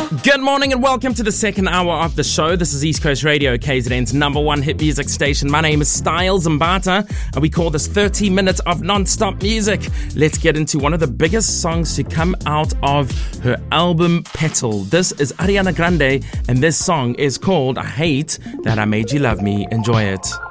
Good morning and welcome to the second hour of the show. This is East Coast Radio, KZN's number one hit music station. My name is Styles Mbata, and we call this 30 minutes of non-stop music. Let's get into one of the biggest songs to come out of her album Petal. This is Ariana Grande, and this song is called I Hate That I Made You Love Me. Enjoy it.